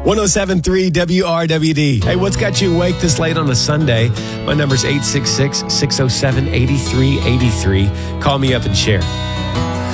107.3 WRWD. Hey, what's got you awake this late on a Sunday? My number's 866-607-8383. Call me up and share.